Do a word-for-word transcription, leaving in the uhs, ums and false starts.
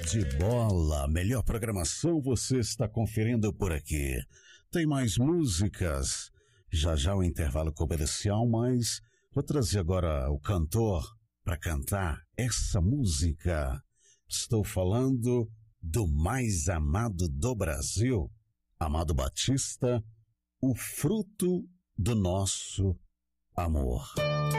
De bola, melhor programação você está conferindo por aqui. Tem mais músicas, já já o intervalo comercial, mas vou trazer agora o cantor para cantar essa música. Estou falando do mais amado do Brasil, Amado Batista, o fruto do nosso amor.